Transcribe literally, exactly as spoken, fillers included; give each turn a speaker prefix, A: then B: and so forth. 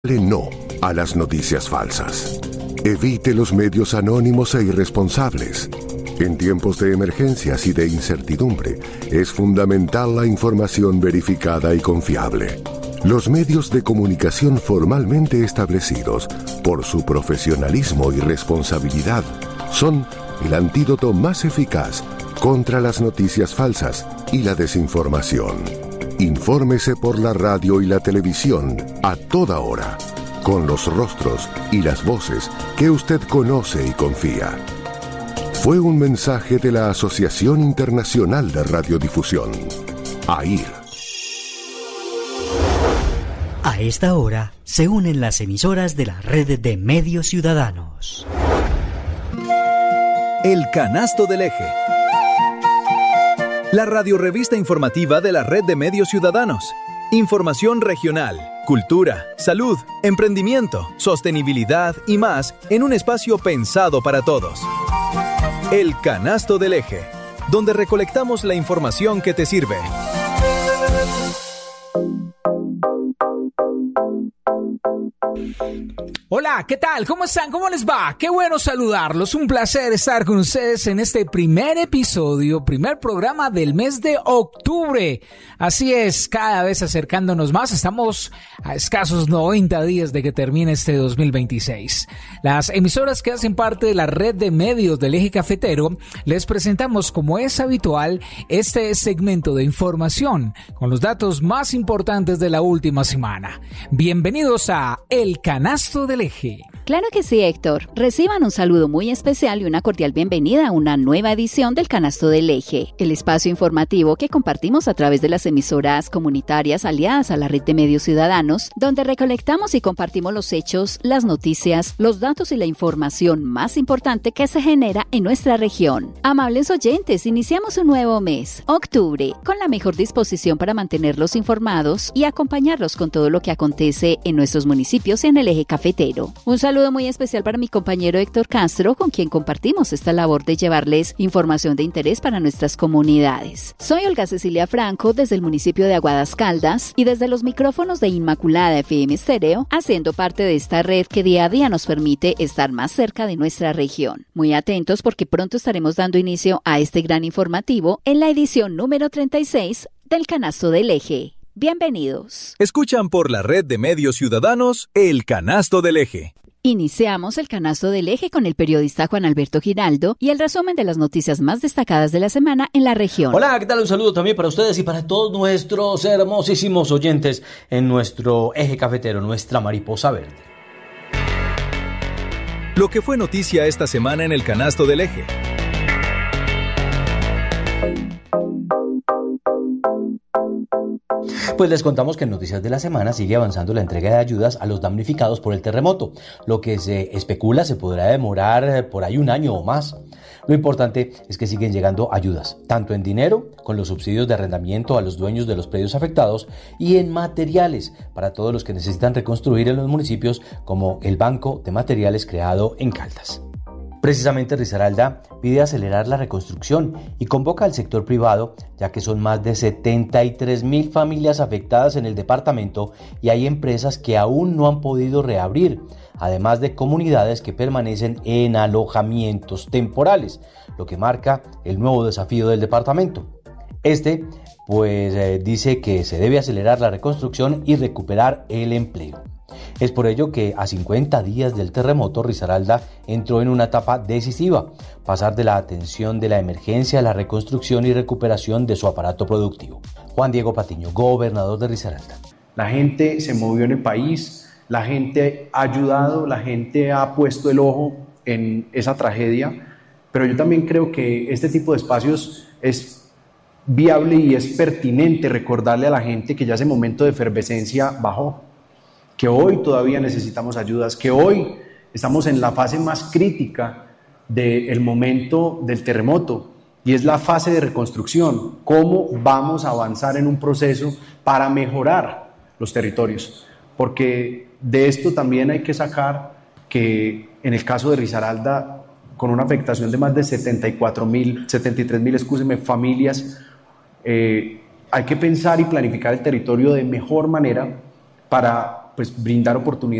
A: No a las noticias falsas. Evite los medios anónimos e irresponsables. En tiempos de emergencias y de incertidumbre, es fundamental la información verificada y confiable. Los medios de comunicación formalmente establecidos, por su profesionalismo y responsabilidad, son el antídoto más eficaz contra las noticias falsas y la desinformación. Infórmese por la radio y la televisión a toda hora, con los rostros y las voces que usted conoce y confía. Fue un mensaje de la Asociación Internacional de Radiodifusión, A I R.
B: A esta hora se unen las emisoras de la red de medios ciudadanos.
C: El Canasto del Eje. La radiorrevista informativa de la red de medios ciudadanos. Información regional, cultura, salud, emprendimiento, sostenibilidad y más en un espacio pensado para todos. El Canasto del Eje, donde recolectamos la información que te sirve.
D: Hola, ¿qué tal? ¿Cómo están? ¿Cómo les va? Qué bueno saludarlos. Un placer estar con ustedes en este primer episodio, primer programa del mes de octubre. Así es, cada vez acercándonos más. Estamos a escasos noventa días de que termine este dos mil veintiséis. Las emisoras que hacen parte de la red de medios del Eje Cafetero les presentamos, como es habitual, este segmento de información con los datos más importantes de la última semana. Bienvenidos a El Canasto del Eje.
E: Claro que sí, Héctor. Reciban un saludo muy especial y una cordial bienvenida a una nueva edición del Canasto del Eje, el espacio informativo que compartimos a través de las emisoras comunitarias aliadas a la red de medios ciudadanos, donde recolectamos y compartimos los hechos, las noticias, los datos y la información más importante que se genera en nuestra región. Amables oyentes, iniciamos un nuevo mes, octubre, con la mejor disposición para mantenerlos informados y acompañarlos con todo lo que acontece en nuestros municipios y en el Eje Cafetero. Un saludo muy especial para mi compañero Héctor Castro, con quien compartimos esta labor de llevarles información de interés para nuestras comunidades. Soy Olga Cecilia Franco, desde el municipio de Aguadas Caldas y desde los micrófonos de Inmaculada F M Stereo, haciendo parte de esta red que día a día nos permite estar más cerca de nuestra región. Muy atentos porque pronto estaremos dando inicio a este gran informativo en la edición número treinta y seis del Canasto del Eje. Bienvenidos.
C: Escuchan por la red de medios ciudadanos El Canasto del Eje.
E: Iniciamos el Canasto del Eje con el periodista Juan Alberto Giraldo y el resumen de las noticias más destacadas de la semana en la región.
F: Hola, ¿qué tal? Un saludo también para ustedes y para todos nuestros hermosísimos oyentes en nuestro Eje Cafetero, nuestra mariposa verde.
C: Lo que fue noticia esta semana en el Canasto del Eje.
F: Pues les contamos que en Noticias de la Semana sigue avanzando la entrega de ayudas a los damnificados por el terremoto. Lo que se especula se podrá demorar por ahí un año o más. Lo importante es que siguen llegando ayudas, tanto en dinero, con los subsidios de arrendamiento a los dueños de los predios afectados, y en materiales para todos los que necesitan reconstruir en los municipios, como el Banco de Materiales creado en Caldas. Precisamente Risaralda pide acelerar la reconstrucción y convoca al sector privado, ya que son más de setenta y tres mil familias afectadas en el departamento y hay empresas que aún no han podido reabrir, además de comunidades que permanecen en alojamientos temporales, lo que marca el nuevo desafío del departamento. Este, pues, eh, dice que se debe acelerar la reconstrucción y recuperar el empleo. Es por ello que a cincuenta días del terremoto, Risaralda entró en una etapa decisiva, pasar de la atención de la emergencia a la reconstrucción y recuperación de su aparato productivo. Juan Diego Patiño, gobernador de Risaralda.
G: La gente se movió en el país, la gente ha ayudado, la gente ha puesto el ojo en esa tragedia, pero yo también creo que este tipo de espacios es viable y es pertinente recordarle a la gente que ya ese momento de efervescencia bajó, que hoy todavía necesitamos ayudas, que hoy estamos en la fase más crítica del momento del terremoto y es la fase de reconstrucción. ¿Cómo vamos a avanzar en un proceso para mejorar los territorios? Porque de esto también hay que sacar que en el caso de Risaralda, con una afectación de más de setenta y cuatro mil, setenta y tres mil, excúseme, familias, eh, hay que pensar y planificar el territorio de mejor manera para pues, brindar oportunidades